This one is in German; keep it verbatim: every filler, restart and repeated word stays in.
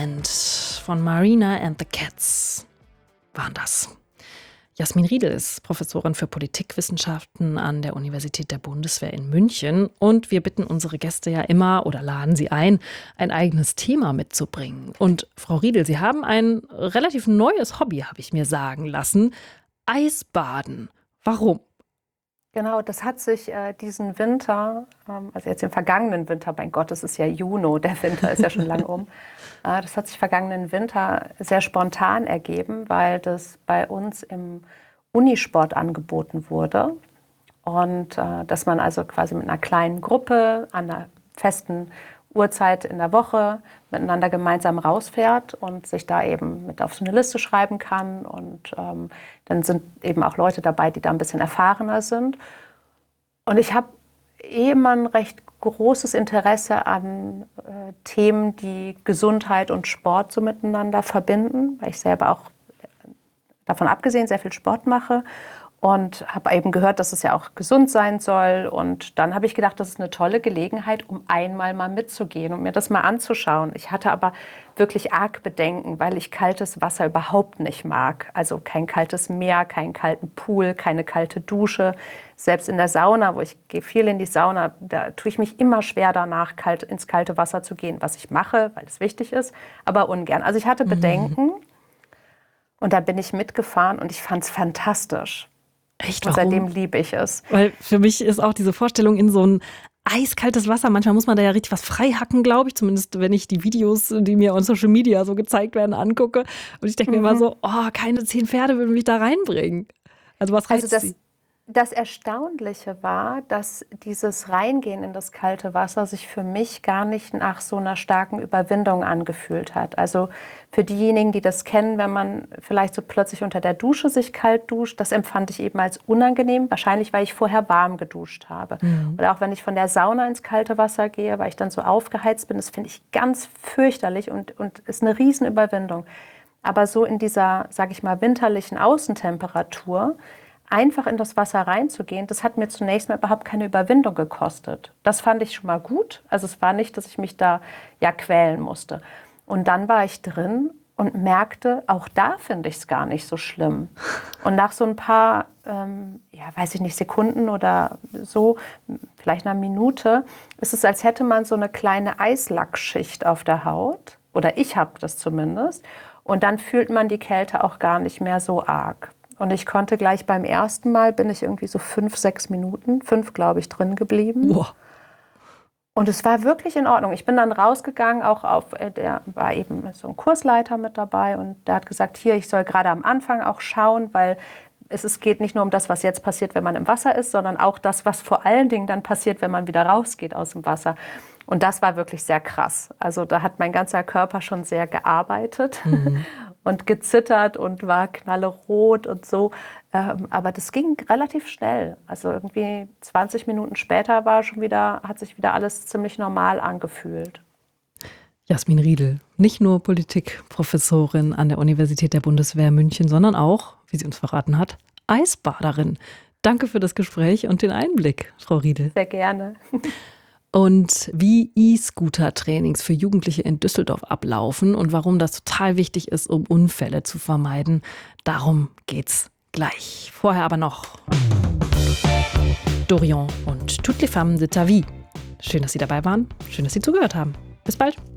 Moment von Marina and the Cats waren das. Jasmin Riedel ist Professorin für Politikwissenschaften an der Universität der Bundeswehr in München. Und wir bitten unsere Gäste ja immer oder laden sie ein, ein eigenes Thema mitzubringen. Und Frau Riedel, Sie haben ein relativ neues Hobby, habe ich mir sagen lassen. Eisbaden. Warum? Genau, das hat sich äh, diesen Winter, ähm, also jetzt den vergangenen Winter, mein Gott, es ist ja Juni, der Winter ist ja schon lang um. Äh, das hat sich vergangenen Winter sehr spontan ergeben, weil das bei uns im Unisport angeboten wurde. Und äh, dass man also quasi mit einer kleinen Gruppe an einer festen Uhrzeit in der Woche miteinander gemeinsam rausfährt und sich da eben mit auf so eine Liste schreiben kann. Und ähm, dann sind eben auch Leute dabei, die da ein bisschen erfahrener sind. Und ich habe eh immer ein recht großes Interesse an äh, Themen, die Gesundheit und Sport so miteinander verbinden, weil ich selber auch davon abgesehen sehr viel Sport mache. Und habe eben gehört, dass es ja auch gesund sein soll. Und dann habe ich gedacht, das ist eine tolle Gelegenheit, um einmal mal mitzugehen und mir das mal anzuschauen. Ich hatte aber wirklich arg Bedenken, weil ich kaltes Wasser überhaupt nicht mag. Also kein kaltes Meer, keinen kalten Pool, keine kalte Dusche. Selbst in der Sauna, wo ich gehe viel in die Sauna, da tue ich mich immer schwer danach, kalt, ins kalte Wasser zu gehen, was ich mache, weil es wichtig ist, aber ungern. Also ich hatte Bedenken mhm. und da bin ich mitgefahren und ich fand es fantastisch. Echt, und seitdem liebe ich es. Weil für mich ist auch diese Vorstellung in so ein eiskaltes Wasser, manchmal muss man da ja richtig was frei hacken, glaube ich, zumindest wenn ich die Videos, die mir on Social Media so gezeigt werden, angucke. Und ich denke mhm. mir immer so, oh, keine zehn Pferde würden mich da reinbringen. Also was reizt also das, Sie? Das Erstaunliche war, dass dieses Reingehen in das kalte Wasser sich für mich gar nicht nach so einer starken Überwindung angefühlt hat. Also für diejenigen, die das kennen, wenn man vielleicht so plötzlich unter der Dusche sich kalt duscht, das empfand ich eben als unangenehm, wahrscheinlich weil ich vorher warm geduscht habe. Mhm. Oder auch wenn ich von der Sauna ins kalte Wasser gehe, weil ich dann so aufgeheizt bin, das finde ich ganz fürchterlich und, und ist eine Riesenüberwindung. Aber so in dieser, sage ich mal, winterlichen Außentemperatur, einfach in das Wasser reinzugehen, das hat mir zunächst mal überhaupt keine Überwindung gekostet. Das fand ich schon mal gut. Also es war nicht, dass ich mich da ja quälen musste. Und dann war ich drin und merkte, auch da finde ich es gar nicht so schlimm. Und nach so ein paar, ähm, ja, weiß ich nicht, Sekunden oder so, vielleicht einer Minute, ist es, als hätte man so eine kleine Eislackschicht auf der Haut. Oder ich habe das zumindest. Und dann fühlt man die Kälte auch gar nicht mehr so arg. Und ich konnte gleich beim ersten Mal, bin ich irgendwie so fünf, sechs Minuten, fünf glaube ich, drin geblieben. Boah. Und es war wirklich in Ordnung. Ich bin dann rausgegangen, auch auf, der war eben so ein Kursleiter mit dabei und der hat gesagt, hier, ich soll gerade am Anfang auch schauen, weil es, es geht nicht nur um das, was jetzt passiert, wenn man im Wasser ist, sondern auch das, was vor allen Dingen dann passiert, wenn man wieder rausgeht aus dem Wasser. Und das war wirklich sehr krass. Also da hat mein ganzer Körper schon sehr gearbeitet. Mhm. Und gezittert und war knallerot und so. Ähm, aber das ging relativ schnell. Also irgendwie zwanzig Minuten später war schon wieder, hat sich wieder alles ziemlich normal angefühlt. Jasmin Riedel, nicht nur Politikprofessorin an der Universität der Bundeswehr München, sondern auch, wie sie uns verraten hat, Eisbaderin. Danke für das Gespräch und den Einblick, Frau Riedel. Sehr gerne. Und wie E-Scooter-Trainings für Jugendliche in Düsseldorf ablaufen und warum das total wichtig ist, um Unfälle zu vermeiden, darum geht's gleich. Vorher aber noch Dorian und Toutes les femmes de ta vie. Schön, dass Sie dabei waren. Schön, dass Sie zugehört haben. Bis bald.